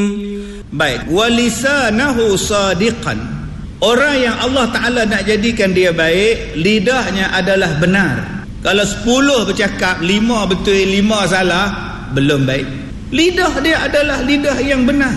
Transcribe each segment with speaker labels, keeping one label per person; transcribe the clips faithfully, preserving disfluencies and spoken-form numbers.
Speaker 1: Baik, walisanahu sadiqan. Orang yang Allah Ta'ala nak jadikan dia baik, lidahnya adalah benar. Kalau sepuluh bercakap, lima betul, lima salah, belum baik. Lidah dia adalah lidah yang benar,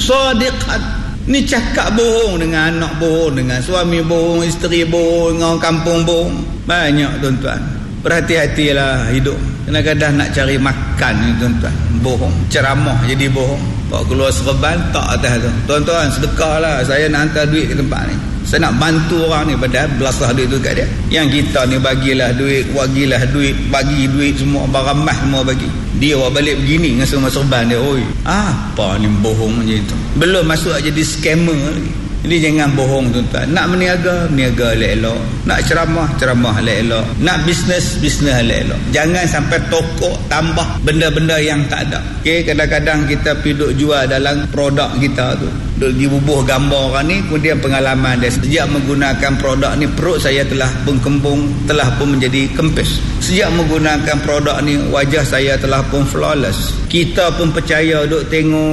Speaker 1: sadiqan. Ni cakap bohong dengan anak bohong, dengan suami bohong, isteri bohong, dengan orang kampung bohong. Banyak tuan-tuan. Berhati-hatilah hidup. Kadang-kadang nak cari makan ni tuan-tuan, bohong. Ceramah jadi bohong. Bawa keluar serban, tak atas tu. Tuan-tuan, sedekahlah. Saya nak hantar duit ke tempat ni. Saya nak bantu orang ni, padahal belasah duit tu kat dia. Yang kita ni bagilah duit, bagilah duit, bagi duit semua, barang mas semua bagi. Dia awak balik begini dengan semua serban dia. Oi, apa ni bohong macam itu. Belum masuk jadi scammer lagi. Jadi jangan bohong tuan-tuan. Nak meniaga, meniaga elok-elok. Nak ceramah, ceramah elok-elok. Nak bisnes, bisnes elok-elok. Jangan sampai tokok tambah benda-benda yang tak ada. Okey, kadang-kadang kita pergi duk jual dalam produk kita tu. Duk dibubuh gambar orang ni, kemudian pengalaman dia. Sejak menggunakan produk ni, perut saya telah pun kembung, telah pun menjadi kempis. Sejak menggunakan produk ni, wajah saya telah pun flawless. Kita pun percaya duk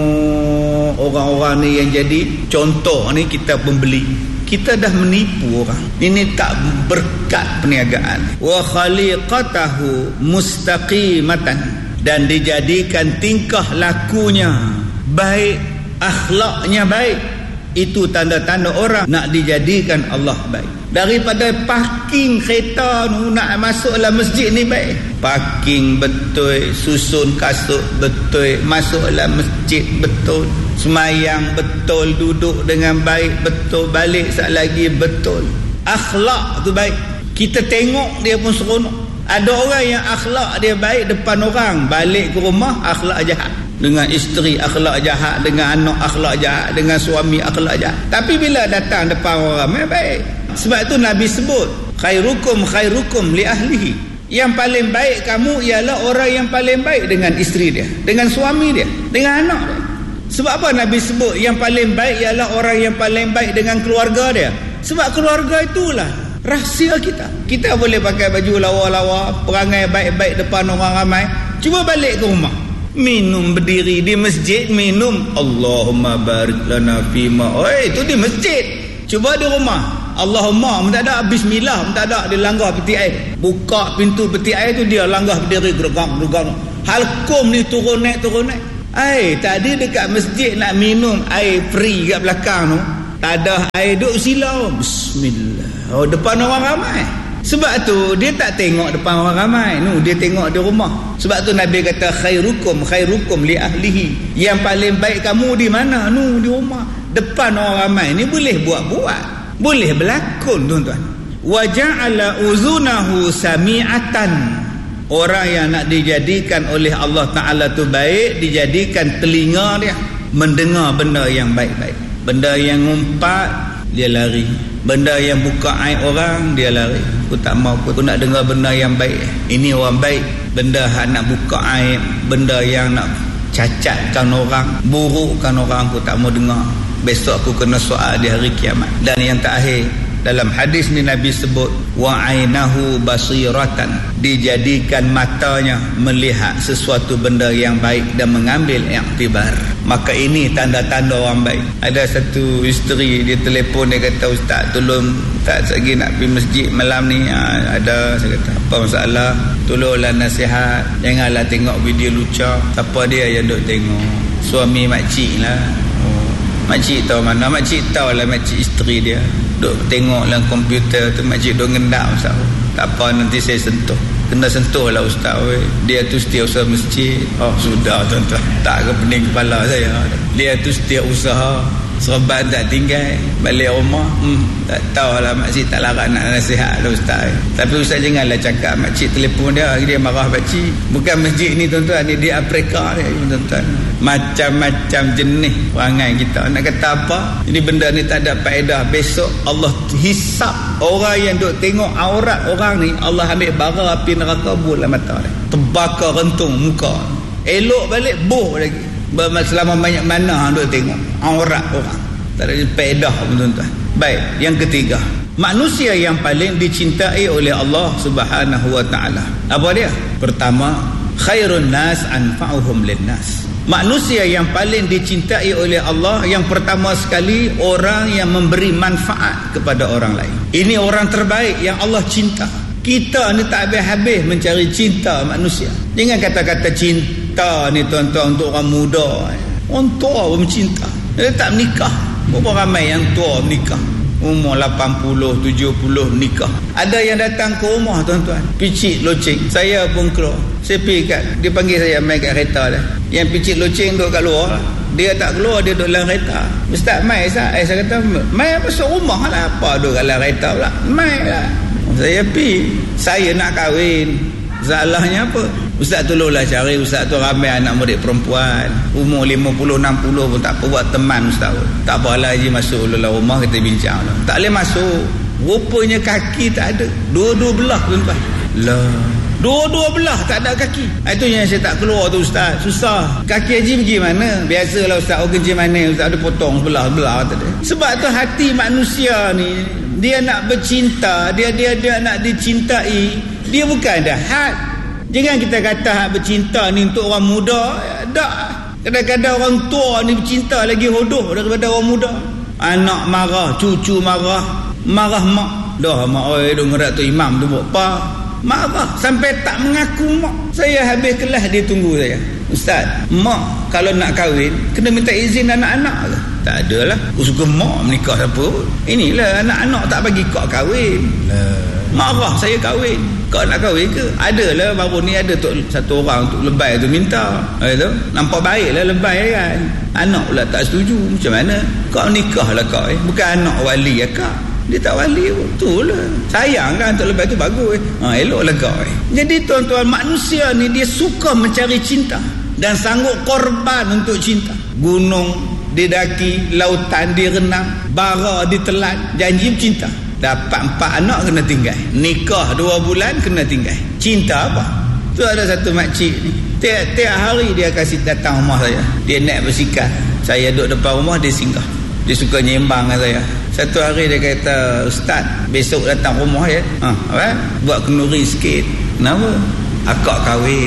Speaker 1: tengok orang-orang ni yang jadi contoh ni, kita pun beli. Kita dah menipu orang. Ini tak berkat perniagaan. Wa khaliqatahu mustaqimatan, dan dijadikan tingkah lakunya baik, akhlaknya baik. Itu tanda-tanda orang nak dijadikan Allah baik. Daripada parking kereta nu nak masuk dalam masjid ni baik. Parking betul, susun kasut betul, masuk dalam masjid betul, semayang betul, duduk dengan baik betul, balik sat lagi betul. Akhlak tu baik. Kita tengok dia pun seronok. Ada orang yang akhlak dia baik depan orang, balik ke rumah akhlak jahat. Dengan isteri akhlak jahat, dengan anak akhlak jahat, dengan suami akhlak jahat. Tapi bila datang depan orang ramai baik. Sebab itu Nabi sebut, khairukum khairukum li ahlihi. Yang paling baik kamu ialah orang yang paling baik dengan isteri dia, dengan suami dia, dengan anak dia. Sebab apa Nabi sebut yang paling baik ialah orang yang paling baik dengan keluarga dia? Sebab keluarga itulah rahsia kita. Kita boleh pakai baju lawa-lawa, perangai baik-baik depan orang ramai. Cuba balik ke rumah, minum berdiri di masjid, minum Allahumma barik lana fima. Oi, itu di masjid. Cuba di rumah, Allahumma, tak ada bismillah, tak ada, dia langgar peti air. Buka pintu peti air tu dia langgar berdiri gergak-gergak. Halkum ni turun naik turun naik. Ai, tadi dekat masjid nak minum air free kat belakang tu, tak ada air, duk silau. Bismillah. Oh, depan orang ramai. Sebab tu dia tak tengok depan orang ramai. Nu, dia tengok di rumah. Sebab tu Nabi kata khairukum khairukum li ahlihi. Yang paling baik kamu di mana? Nu, di rumah. Depan orang ramai ni boleh buat-buat, boleh berlakon tuan-tuan. Wa ja'ala uzunahu sami'atan. Orang yang nak dijadikan oleh Allah Ta'ala tu baik, dijadikan telinga dia mendengar benda yang baik-baik. Benda yang ngumpat, dia lari. Benda yang buka aib orang, dia lari. Aku tak mau, aku nak dengar benda yang baik. Ini orang baik. Benda yang nak buka aib, benda yang nak cacatkan orang, burukkan orang, aku tak mau dengar. Besok aku kena soal di hari kiamat. Dan yang terakhir, dalam hadis ni Nabi sebut wa ainahu basiratan, dijadikan matanya melihat sesuatu benda yang baik dan mengambil iktibar. Maka ini tanda-tanda orang baik. Ada satu isteri, dia telefon, dia kata, ustaz tolong, ustaz lagi nak pergi masjid malam ni. Ha, ada, saya kata apa masalah, tolonglah nasihat, janganlah tengok video lucah. Siapa dia yang duk tengok? Suami makcik lah. Oh, makcik tahu mana? Makcik tahu lah, makcik isteri dia duk tengok dalam komputer tu, makcik duk ngendak ustaz. Tak apa, nanti saya sentuh. Kena sentuh lah ustaz. We. Dia tu setiap usaha masjid. Oh sudah tuan-tuan, tak ke pening kepala saya. Dia tu setiap usaha, serban tak tinggal, balik rumah hmm, tak tahulah makcik tak larat nak nasihat lah ustaz. Tapi ustaz janganlah cakap makcik telefon dia, dia marah makcik. Bukan masjid ni tuan-tuan, ni di Afrika ni tuan-tuan. Macam-macam jenis perangai kita. Nak kata apa? Ini benda ni tak ada faedah. Besok Allah hisap orang yang duk tengok aurat orang ni. Allah ambil bara api neraka bulat mata dia, terbakar rentung muka. Elok balik boh lagi. Selama banyak mana duk tengok aurat orang. Tak ada faedah pun tuan-tuan. Baik, yang ketiga, manusia yang paling dicintai oleh Allah Subhanahu wa taala. Apa dia? Pertama, khairun nas anfa'uhum linnas. Manusia yang paling dicintai oleh Allah, yang pertama sekali orang yang memberi manfaat kepada orang lain. Ini orang terbaik yang Allah cinta. Kita ni tak habis-habis mencari cinta manusia. Jangan kata-kata cinta ni tuan-tuan untuk orang muda. Orang tua pun mencinta. Dia tak menikah. Berapa ramai yang tua menikah? Umur lapan puluh, tujuh puluh menikah. Ada yang datang ke rumah tuan-tuan, picit loceng. Saya pun keluar. Saya pergi kat, dia panggil saya main kat kereta dah. Yang picit loceng duduk kat luar. Dia tak keluar, dia duduk dalam kereta. Ustaz, mai Ustaz. Eh, saya kata, mai masuk rumah lah. Apa duduk dalam kereta pula? Mai lah. Saya pergi. Saya nak kahwin. Salahnya apa? Ustaz tolonglah cari. Ustaz tu ramai anak murid perempuan, umur lima puluh, enam puluh pun tak apa, buat teman Ustaz. Tak apalah je, masuk dalam rumah kita bincang lah. Tak boleh masuk. Rupanya kaki tak ada. Dua-dua belah tuan-tuan. Lah, dua-dua belah tak ada kaki. Itu yang saya tak keluar tu Ustaz. Susah. Kaki Haji pergi mana? Biasalah Ustaz, orang kerja mana Ustaz ada potong sebelah-belah tadi. Sebab tu hati manusia ni, dia nak bercinta, dia dia dia nak dicintai. Dia bukan ada had. Jangan kita kata hak bercinta ni untuk orang muda. Tak. Kadang-kadang orang tua ni bercinta lagi hodoh daripada orang muda. Anak marah, cucu marah, marah mak. Dah mak oi duk ngerak tu imam tu buat apa? Marah sampai tak mengaku mak. Saya habis kelas dia tunggu saya. Ustaz, mak kalau nak kahwin kena minta izin anak-anak ke? Tak adalah. Aku suka mak menikah siapa? Inilah anak-anak tak bagi kau kahwin. Lah. Marah saya kahwin. Kau nak kahwin ke? Adalah baru ni ada tu, satu orang untuk lebay tu minta. Itu nampak baiklah lebay kan. Anak pula tak setuju. Macam mana? Kau nikahlah kau eh. Bukan anak wali ya kak. Dia tak wali pun. Itulah. Sayang kan untuk lebay tu bagus eh. Ha, eloklah kau eh. Jadi tuan-tuan, manusia ni dia suka mencari cinta dan sanggup korban untuk cinta. Gunung didaki, lautan direnang, bara ditelan, janji cinta. Dapat empat anak kena tinggal. Nikah dua bulan kena tinggal. Cinta apa? Tu ada satu makcik ni. Tiap-tiap hari dia kasih datang rumah saya. Dia naik bersikap. Saya duduk depan rumah, dia singgah. Dia suka nyembang dengan saya. Satu hari dia kata, Ustaz, besok datang rumah ya. Ha, apa? Buat kenduri sikit. Kenapa? Akak kahwin.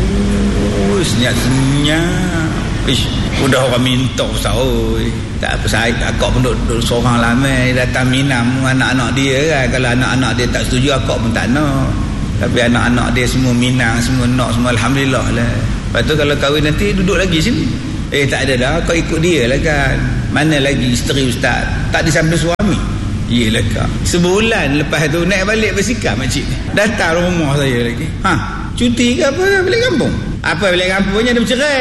Speaker 1: Oh, senyap-senyap. Ish, udah orang minta Ustaz. Oh, tak apa, saya akak pun duduk, duduk seorang lama. Dia datang minam anak-anak dia kan. Kalau anak-anak dia tak setuju, akak pun tak nak. Tapi anak-anak dia semua minang, semua nak, semua alhamdulillah lah. Lepas tu kalau kahwin nanti duduk lagi sini. Eh tak ada dah, kau ikut dia lah kan. Mana lagi isteri Ustaz? Tak disambil suami. Yelah kak. Sebulan lepas tu naik balik bersikap makcik ni. Datang rumah saya lagi. Ha, cuti ke apa balik kampung? Apa balik kampungnya dia bercerai.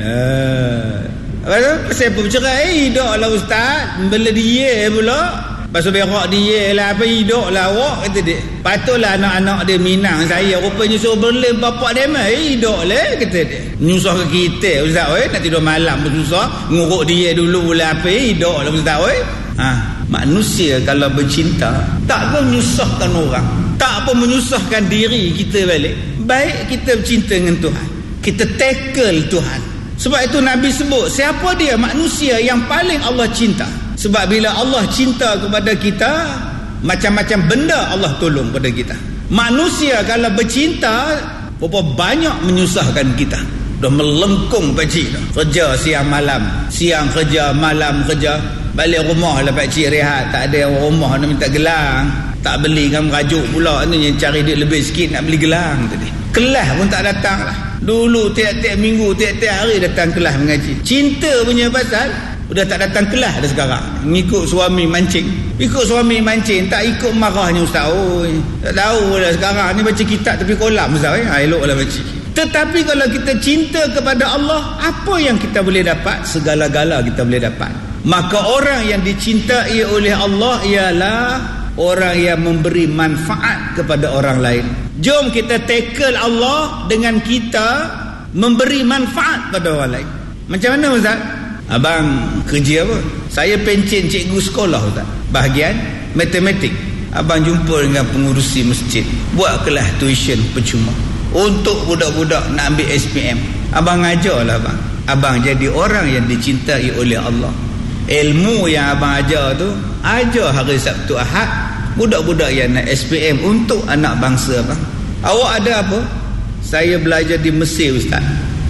Speaker 1: Lah. Apa tu? Pasal apa bercerai? Eh, hidup lah Ustaz. Bela dia pula. Pasal berak dia lah. Apa hidup lah awak, kata dia. Patutlah anak-anak dia minang saya. Rupanya suruh berlin bapak dia mah. Eh, hidup lah, kata dia. Nyusah ke kita Ustaz. Eh, nak tidur malam pun susah. Nguruk dia dulu lah. Apa eh, hidup lah Ustaz. Eh. Ha, manusia kalau bercinta tak pun menyusahkan orang, tak pun menyusahkan diri kita balik. Baik kita bercinta dengan Tuhan, kita tackle Tuhan. Sebab itu Nabi sebut siapa dia manusia yang paling Allah cinta. Sebab bila Allah cinta kepada kita, macam-macam benda Allah tolong pada kita. Manusia kalau bercinta, berapa banyak menyusahkan kita. Dah melengkung pakcik dah. Kerja siang malam, siang kerja, malam kerja. Balik rumah lah pakcik rehat. Tak ada orang rumah nak minta gelang. Tak beli kan merajuk pula. Ni yang cari duit lebih sikit nak beli gelang tadi. Kelas pun tak datang lah. Dulu tiap-tiap minggu, tiap-tiap hari datang kelas mengaji. Cinta punya pasal udah tak datang kelas dah sekarang. Ngikut suami mancing. Ikut suami mancing, tak ikut marahnya Ustaz. Oh, tak tahu lah sekarang ni baca kitab tepi kolam Ustaz. Eh? Ha, elok lah baca. Tetapi kalau kita cinta kepada Allah, apa yang kita boleh dapat? Segala-gala kita boleh dapat. Maka orang yang dicintai oleh Allah ialah orang yang memberi manfaat kepada orang lain. Jom kita tackle Allah dengan kita memberi manfaat pada orang lain. Macam mana Ustaz? Abang kerja apa? Saya pencen cikgu sekolah Ustaz. Bahagian matematik. Abang jumpa dengan pengurusi masjid. Buat kelas tuition percuma untuk budak-budak nak ambil S P M. Abang ajarlah abang. Abang jadi orang yang dicintai oleh Allah. Ilmu yang abang ajar tu, ajar hari Sabtu Ahad budak-budak yang nak S P M untuk anak bangsa abang. Awak ada apa? Saya belajar di Mesir Ustaz.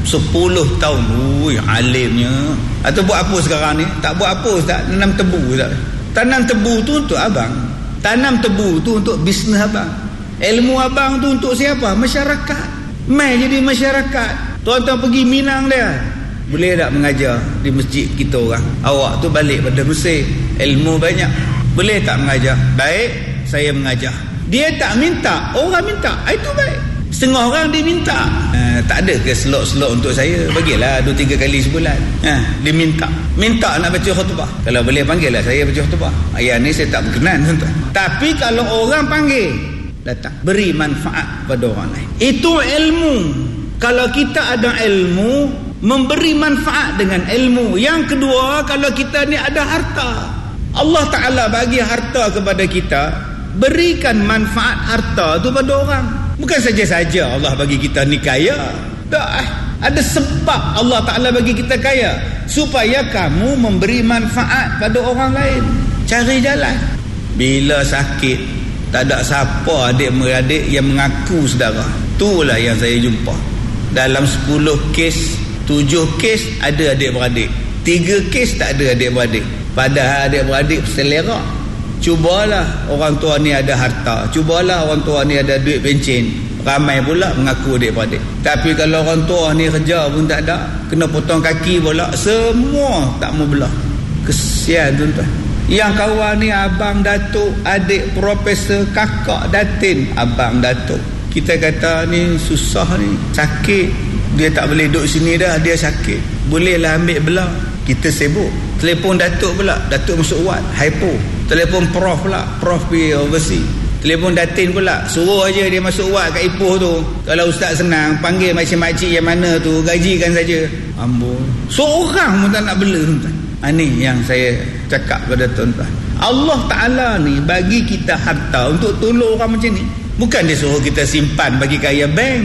Speaker 1: sepuluh tahun. Ui, alimnya. Atau buat apa sekarang ni? Tak buat apa Ustaz, tanam tebu Ustaz. Tanam tebu tu untuk abang. Tanam tebu tu untuk bisnes abang. Ilmu abang tu untuk siapa? Masyarakat. Mai jadi masyarakat. Tuan-tuan pergi Minang dia, boleh tak mengajar di masjid kita orang? Awak tu balik pada Mesir, ilmu banyak, boleh tak mengajar? Baik, saya mengajar. Dia tak minta, orang minta, itu baik. Setengah orang dia minta, ha, tak ada ke slot-slot untuk saya? Bagilah dua tiga kali sebulan. Ha, dia minta minta nak baca khutbah. Kalau boleh panggillah saya baca khutbah. Ayat ni saya tak berkenan tuan-tuan. Tapi kalau orang panggil, datang, beri manfaat pada orang lain. Itu ilmu. Kalau kita ada ilmu, memberi manfaat dengan ilmu. Yang kedua, kalau kita ni ada harta, Allah Ta'ala bagi harta kepada kita, berikan manfaat harta tu pada orang. Bukan saja-saja Allah bagi kita ni kaya. Tak, ada sebab Allah Ta'ala bagi kita kaya, supaya kamu memberi manfaat pada orang lain. Cari jalan. Bila sakit, tak ada siapa adik-beradik yang mengaku saudara. Itulah yang saya jumpa. Dalam sepuluh kes, tujuh kes ada adik-beradik, tiga kes tak ada adik-beradik. Padahal adik-beradik selera. Cubalah orang tua ni ada harta, cubalah orang tua ni ada duit pencen, ramai pula mengaku adik-beradik. Tapi kalau orang tua ni kerja pun tak ada, kena potong kaki pula, semua tak mau belah. Kesian tuan-tuan. Yang kawan ni abang datuk, adik profesor, kakak datin, abang datuk. Kita kata ni susah ni, sakit, dia tak boleh duduk sini dah, dia sakit, bolehlah ambil belah. Kita sibuk. Telefon datuk pula, datuk masuk wad, hypo. Telefon prof pula, prof pergi overseas. Telefon datin pula, suruh aja dia masuk wad kat Ipoh tu. Kalau ustaz senang, panggil makcik-makcik yang mana tu, gajikan saja. Ambon, seorang pun tak nak bela tuan-tuan. Ha, ni yang saya cakap pada tuan-tuan. Allah Ta'ala ni bagi kita harta untuk tolong orang macam ni. Bukan dia suruh kita simpan bagi kaya bank.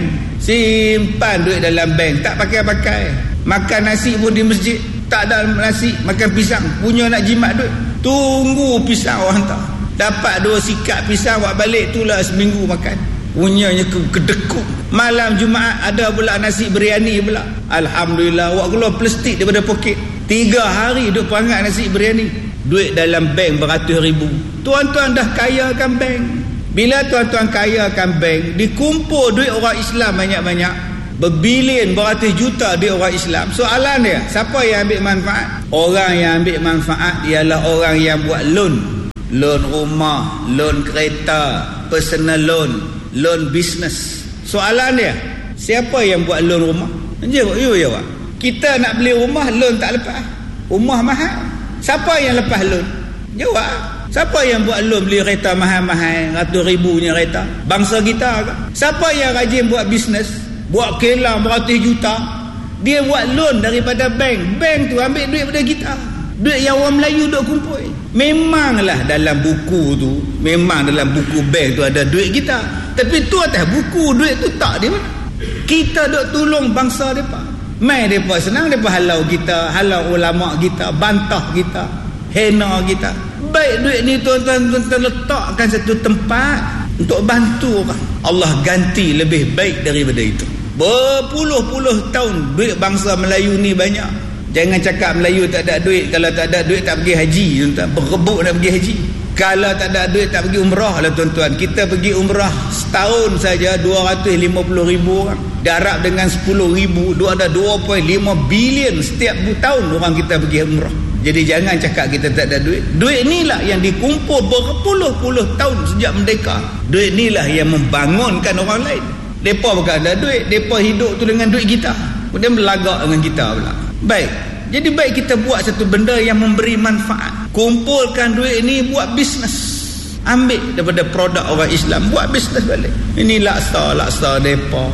Speaker 1: Simpan duit dalam bank, tak pakai-pakai. Makan nasi pun di masjid, tak ada nasi, makan pisang. Punya nak jimat duit, tunggu pisang orang hantar. Dapat dua sikat pisang, buat balik, itulah seminggu makan. Punyanya kedekut. Malam Jumaat ada pula nasi biryani pula. Alhamdulillah, awak keluar plastik daripada poket. Tiga hari duk perangat nasi biryani. Duit dalam bank beratus ribu. Tuan-tuan dah kayakan bank. Bila tuan-tuan kayakan bank, dikumpul duit orang Islam banyak-banyak, berbilion, beratus juta duit orang Islam. Soalan dia, siapa yang ambil manfaat? Orang yang ambil manfaat ialah orang yang buat loan. Loan rumah, loan kereta, personal loan, loan bisnes. Soalan dia, siapa yang buat loan rumah? Jawab, you jawab. Kita nak beli rumah, loan tak lepas. Rumah mahal. Siapa yang lepas loan? Jawab. Siapa yang buat loan beli kereta mahal-mahal, ratus ribunya kereta? Bangsa kita ke? Siapa yang rajin buat bisnes, buat kilang beratus juta? Dia buat loan daripada bank. Bank tu ambil duit daripada kita. Duit yang orang Melayu duk kumpul. Memanglah dalam buku tu, memang dalam buku bank tu ada duit kita. Tapi tu atas buku, duit tu tak di mana. Kita duk tolong bangsa mereka. Mai mereka senang, mereka halau kita, halau ulama kita, bantah kita, hina kita. Baik duit ni tuan-tuan, tuan-tuan letakkan satu tempat untuk bantu orang. Allah ganti lebih baik daripada itu. Berpuluh-puluh tahun duit bangsa Melayu ni banyak. Jangan cakap Melayu tak ada duit. Kalau tak ada duit tak pergi haji, tuan-tuan. Berebut nak pergi haji. Kalau tak ada duit tak pergi umrah lah tuan-tuan. Kita pergi umrah setahun saja dua ratus lima puluh ribu orang. Darab dengan sepuluh ribu, ada dua perpuluhan lima bilion setiap tahun orang kita pergi umrah. Jadi jangan cakap kita tak ada duit. Duit inilah yang dikumpul berpuluh-puluh tahun sejak merdeka. Duit inilah yang membangunkan orang lain. Mereka bukan ada duit, mereka hidup tu dengan duit kita. Kemudian berlagak dengan kita pula. Baik, jadi baik kita buat satu benda yang memberi manfaat. Kumpulkan duit ini buat bisnes. Ambil daripada produk orang Islam, buat bisnes balik. Ini laksa, laksa mereka,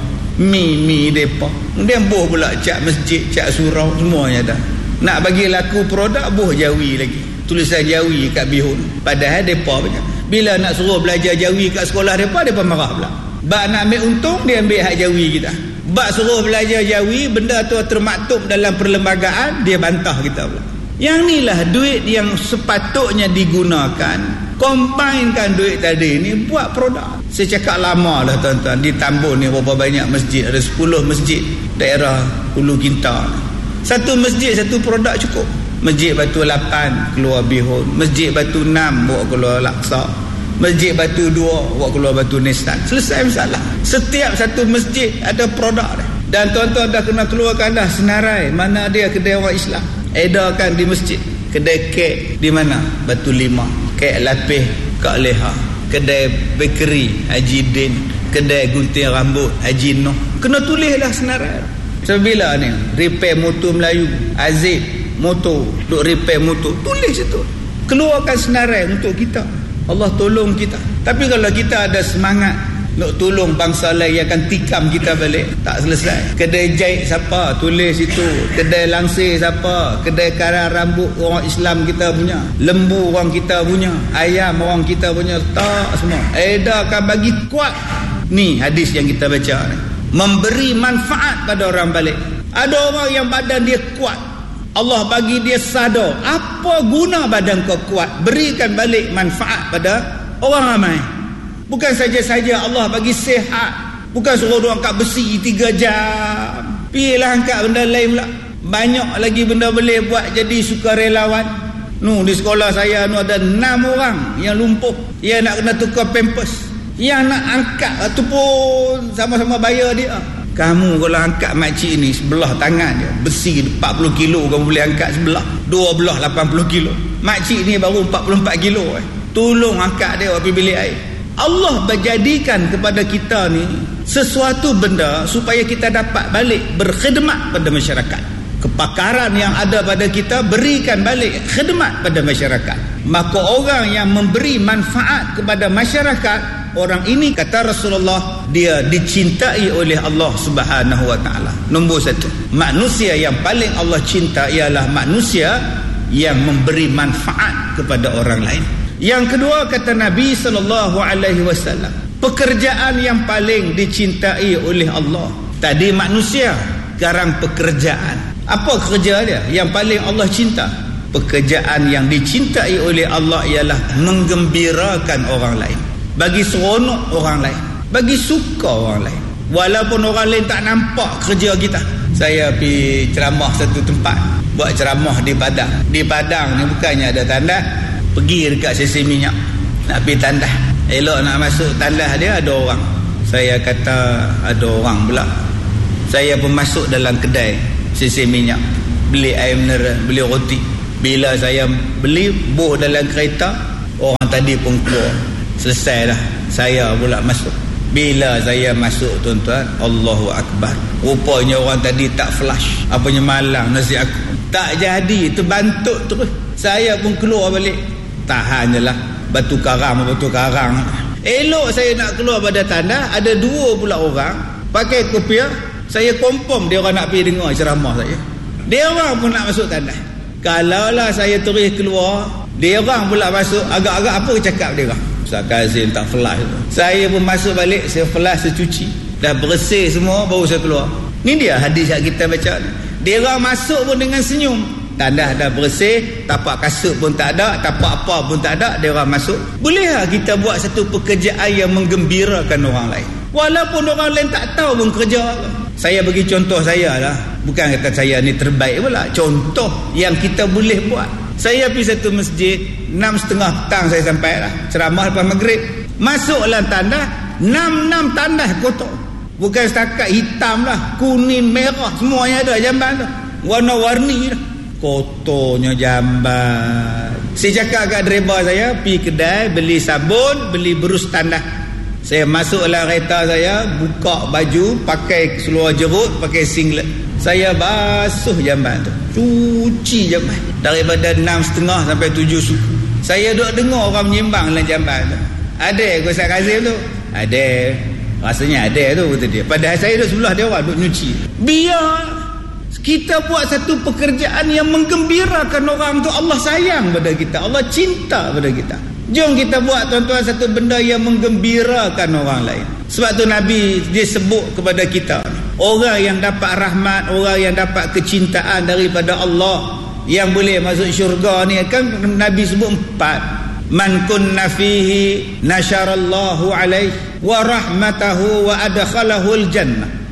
Speaker 1: mi-mi mereka. Kemudian boh pula cat masjid, cat surau, semuanya dah. Nak bagi laku produk, boh Jawi lagi, tulisan Jawi kat bihun. Padahal mereka banyak. Bila nak suruh belajar Jawi kat sekolah mereka, mereka marah pula. Bak nak ambil untung, dia ambil hak Jawi kita. Bak suruh belajar Jawi, benda tu termaktub dalam perlembagaan, dia bantah kita pula. Yang inilah duit yang sepatutnya digunakan. Combinekan duit tadi ni buat produk. Saya cakap lama lah tuan-tuan, di Tambun ni berapa banyak masjid, ada sepuluh masjid. daerah Hulu Kintar. Satu masjid satu produk cukup. Masjid Batu lapan keluar Bihun, Masjid Batu enam bawa keluar Al-Aqsa, Masjid Batu dua bawa keluar Batu Nistan. Selesai masalah. Setiap satu masjid ada produk dia. Dan tuan-tuan dah kena keluarkan dah senarai mana dia kedai orang Islam. Edarkan di masjid. Kedai kek di mana? Batu Lima, kek lapis Kak Leha, kedai bakery Haji Din, kedai gunting rambut Haji Noh. Kena tulis dah senarai. Sebila ni repair motor Melayu Aziz motor, duk repair motor, tulis itu, keluarkan senarai untuk kita. Allah tolong kita. Tapi kalau kita ada semangat nak tolong bangsa lain yang akan tikam kita balik, tak selesai. Kedai jahit siapa, tulis itu. Kedai langsir siapa, kedai karat rambut orang Islam kita punya, lembu orang kita punya, ayam orang kita punya, tak semua. Eda akan bagi kuat. Ni hadis yang kita baca ni, memberi manfaat pada orang balik. Ada orang yang badan dia kuat, Allah bagi dia sadar. Apa guna badan kau kuat? Berikan balik manfaat pada orang ramai. Bukan saja-saja Allah bagi sihat, bukan suruh dia angkat besi tiga jam. Pilah angkat benda lain pula. Banyak lagi benda boleh buat jadi sukarelawan. Nu di sekolah saya nu ada enam orang yang lumpuh, yang nak kena tukar pampers. Yang nak angkat tu pun sama-sama bayar dia. Kamu kalau angkat makcik ni sebelah tangan dia, besi empat puluh kilo kamu boleh angkat sebelah, dua belah lapan puluh kilo. Makcik ni baru empat puluh empat kilo eh. Tolong angkat dia pergi bilik air. Allah berjadikan kepada kita ni sesuatu benda supaya kita dapat balik berkhidmat pada masyarakat. Kepakaran yang ada pada kita berikan balik khidmat pada masyarakat. Maka orang yang memberi manfaat kepada masyarakat, orang ini kata Rasulullah, dia dicintai oleh Allah Subhanahu wa taala. Nombor satu, manusia yang paling Allah cinta ialah manusia yang memberi manfaat kepada orang lain. Yang kedua kata Nabi sallallahu alaihi wasallam, pekerjaan yang paling dicintai oleh Allah. Tadi manusia, sekarang pekerjaan. Apa kerja dia yang paling Allah cinta? Pekerjaan yang dicintai oleh Allah ialah menggembirakan orang lain, bagi seronok orang lain, bagi suka orang lain, walaupun orang lain tak nampak kerja kita. Saya pergi ceramah satu tempat, buat ceramah di Padang. Di Padang ni bukannya ada tandas, pergi dekat sesi minyak nak pergi tandas. Elok nak masuk tandas dia ada orang. Saya kata ada orang pula. Saya pun masuk dalam kedai sesi minyak, beli air mineral, beli roti. Bila saya beli, buh dalam kereta, orang tadi pun keluar. Selesai dah, saya pula masuk. Bila saya masuk tuan-tuan, Allahu Akbar, rupanya orang tadi tak flash, apanya malang nasi aku. Tak jadi, terbantuk terus. Saya pun keluar balik. Tahan je lah, batu karang batu karang. Elok saya nak keluar pada tandas, ada dua pula orang pakai kopiah. Saya confirm dia orang nak pergi dengar ceramah saya. Dia orang pun nak masuk tandas. Kalaulah saya terus keluar, dia orang pula masuk, agak-agak apa cakap dia orang? Ustaz Kazim tak flash. Saya pun masuk balik, saya flash, saya cuci, dah bersih semua, baru saya keluar. Ni dia hadis yang kita baca. Dia orang masuk pun dengan senyum. Tandas dah bersih, tapak kasut pun tak ada, tapak apa pun tak ada, dia orang masuk. Bolehlah kita buat satu pekerjaan yang menggembirakan orang lain, walaupun orang lain tak tahu pun kerja apa. Saya bagi contoh saya lah, bukan kata saya ni terbaik pula, contoh yang kita boleh buat. Saya pergi satu masjid, enam setengah petang saya sampai lah, ceramah lepas maghrib. Masuklah tandas, enam-enam tandas kotor. Bukan setakat hitam lah, kuning, merah, semuanya ada jamban tu, warna-warni dah. Kotornya jamban. Saya cakap kat driver saya, pergi kedai, beli sabun, beli berus tandas. Saya masuk dalam kereta saya, buka baju, pakai seluar jerut, pakai singlet. Saya basuh jamban tu, cuci jamban daripada enam setengah sampai tujuh suku. Saya duduk dengar orang menyimbang dalam jamban tu. Ada ke Ustaz Kazim tu? Ada. Rasanya ada tu, kata dia. Padahal saya duduk sebelah dia orang, duduk nyuci. Biar kita buat satu pekerjaan yang menggembirakan orang tu. Allah sayang pada kita, Allah cinta pada kita. Jom kita buat tuan-tuan satu benda yang menggembirakan orang lain. Sebab tu Nabi dia sebut kepada kita, orang yang dapat rahmat, orang yang dapat kecintaan daripada Allah, yang boleh masuk syurga ni kan Nabi sebut empat. Man kunna fihi nasyarallahu alaihi wa rahmatahu wa adkhalahul jannah.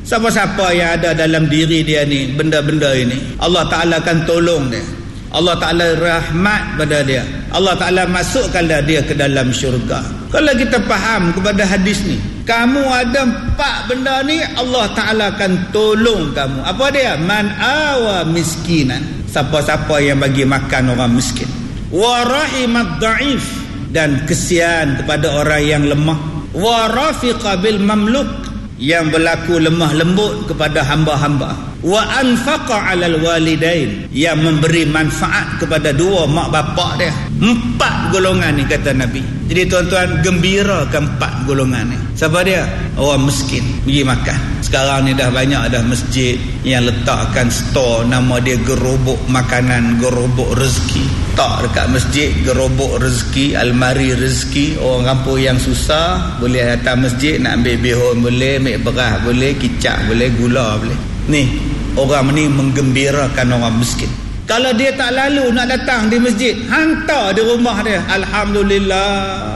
Speaker 1: Siapa-siapa yang ada dalam diri dia ni, benda-benda ini, Allah Ta'ala akan tolong dia. Allah Ta'ala rahmat pada dia. Allah Ta'ala masukkan dia ke dalam syurga. Kalau kita faham kepada hadis ni, kamu ada empat benda ni, Allah Ta'ala akan tolong kamu. Apa dia? Man awa miskinan, siapa-siapa yang bagi makan orang miskin. Wa rahimat da'if, dan kesian kepada orang yang lemah. Wa rafiqa bil mamluk, yang berlaku lemah lembut kepada hamba-hamba. Wa anfaqa 'alal walidain, yang memberi manfaat kepada dua mak bapak dia. Empat golongan ni kata Nabi. Jadi tuan-tuan, gembirakan empat golongan ni. Siapa dia? Orang miskin, pergi makan. Sekarang ni dah banyak dah masjid yang letakkan store, nama dia gerobok makanan, gerobok rezeki. Tak dekat masjid, gerobok rezeki, almari rezeki. Orang kampung yang susah boleh datang masjid, nak ambil bihun boleh, ambil beras boleh, kicap boleh, gula boleh. Ni orang ni menggembirakan orang miskin. Kalau dia tak lalu nak datang di masjid, hantar di rumah dia. Alhamdulillah,